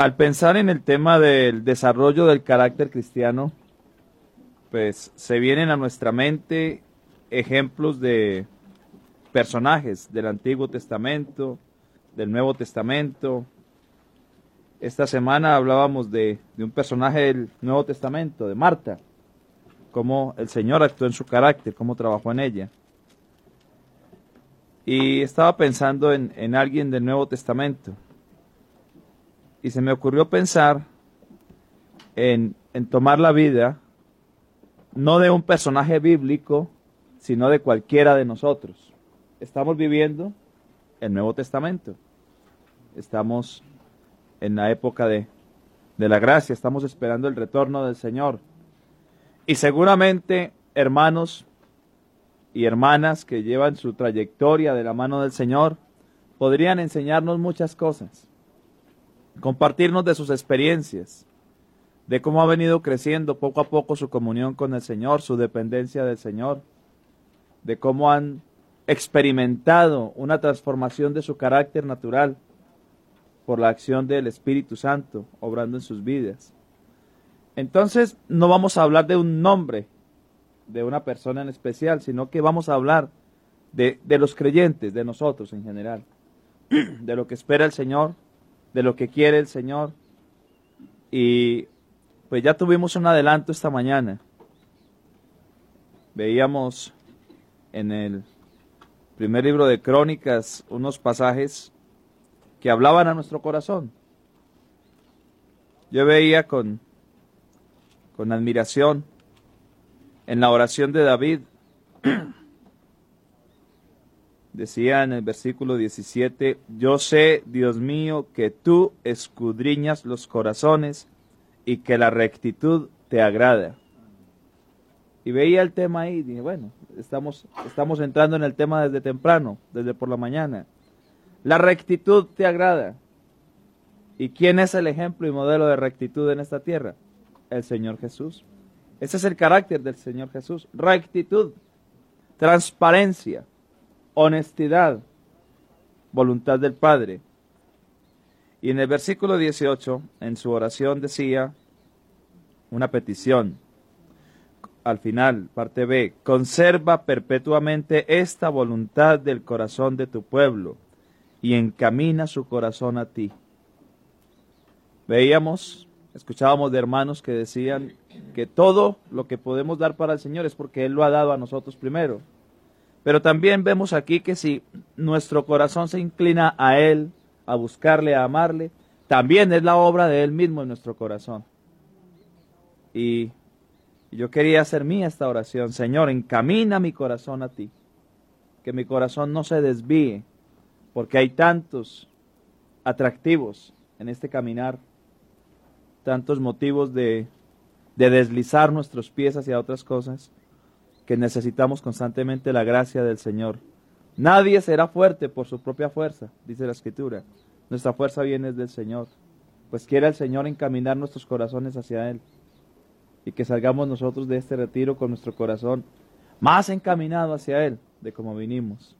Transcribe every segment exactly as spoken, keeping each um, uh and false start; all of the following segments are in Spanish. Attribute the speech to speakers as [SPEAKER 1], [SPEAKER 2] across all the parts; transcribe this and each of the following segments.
[SPEAKER 1] Al pensar en el tema del desarrollo del carácter cristiano, pues se vienen a nuestra mente ejemplos de personajes del Antiguo Testamento, del Nuevo Testamento. Esta semana hablábamos de, de un personaje del Nuevo Testamento, de Marta, cómo el Señor actuó en su carácter, cómo trabajó en ella. Y estaba pensando en, en alguien del Nuevo Testamento. Y se me ocurrió pensar en, en tomar la vida, no de un personaje bíblico, sino de cualquiera de nosotros. Estamos viviendo el Nuevo Testamento. Estamos en la época de, de la gracia, estamos esperando el retorno del Señor. Y seguramente, hermanos y hermanas que llevan su trayectoria de la mano del Señor, podrían enseñarnos muchas cosas, compartirnos de sus experiencias, de cómo ha venido creciendo poco a poco su comunión con el Señor, su dependencia del Señor, de cómo han experimentado una transformación de su carácter natural por la acción del Espíritu Santo obrando en sus vidas. Entonces, no vamos a hablar de un nombre, de una persona en especial, sino que vamos a hablar de, de los creyentes, de nosotros en general, de lo que espera el Señor, de lo que quiere el Señor. Y pues ya tuvimos un adelanto esta mañana. Veíamos en el primer libro de Crónicas unos pasajes que hablaban a nuestro corazón. Yo veía con, con admiración en la oración de David, decía en el versículo diecisiete, yo sé, Dios mío, que tú escudriñas los corazones y que la rectitud te agrada. Y veía el tema ahí y dije, bueno, estamos, estamos entrando en el tema desde temprano, desde por la mañana. La rectitud te agrada. ¿Y quién es el ejemplo y modelo de rectitud en esta tierra? El Señor Jesús. Ese es el carácter del Señor Jesús. Rectitud, transparencia, honestidad, voluntad del Padre. Y en el versículo dieciocho, en su oración decía una petición. Al final, parte B, conserva perpetuamente esta voluntad del corazón de tu pueblo y encamina su corazón a ti. Veíamos, escuchábamos de hermanos que decían que todo lo que podemos dar para el Señor es porque Él lo ha dado a nosotros primero. Pero también vemos aquí que si nuestro corazón se inclina a Él, a buscarle, a amarle, también es la obra de Él mismo en nuestro corazón. Y yo quería hacer mía esta oración. Señor, encamina mi corazón a ti. Que mi corazón no se desvíe, porque hay tantos atractivos en este caminar, tantos motivos de, de deslizar nuestros pies hacia otras cosas, que necesitamos constantemente la gracia del Señor. Nadie será fuerte por su propia fuerza, dice la Escritura. Nuestra fuerza viene del Señor. Pues quiera el Señor encaminar nuestros corazones hacia Él. Y que salgamos nosotros de este retiro con nuestro corazón más encaminado hacia Él de como vinimos.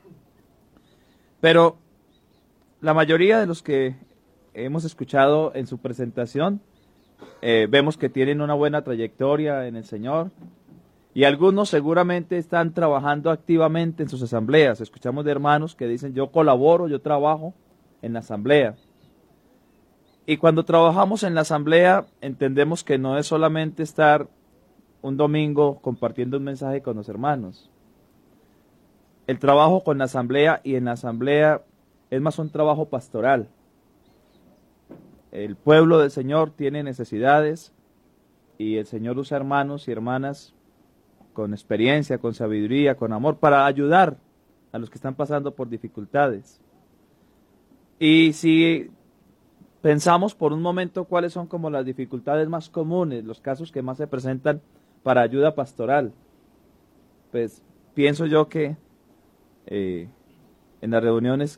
[SPEAKER 1] Pero la mayoría de los que hemos escuchado en su presentación, eh, vemos que tienen una buena trayectoria en el Señor. Y algunos seguramente están trabajando activamente en sus asambleas. Escuchamos de hermanos que dicen, yo colaboro, yo trabajo en la asamblea. Y cuando trabajamos en la asamblea, entendemos que no es solamente estar un domingo compartiendo un mensaje con los hermanos. El trabajo con la asamblea y en la asamblea es más un trabajo pastoral. El pueblo del Señor tiene necesidades y el Señor usa hermanos y hermanas con experiencia, con sabiduría, con amor, para ayudar a los que están pasando por dificultades. Y si pensamos por un momento cuáles son como las dificultades más comunes, los casos que más se presentan para ayuda pastoral, pues pienso yo que eh, en las reuniones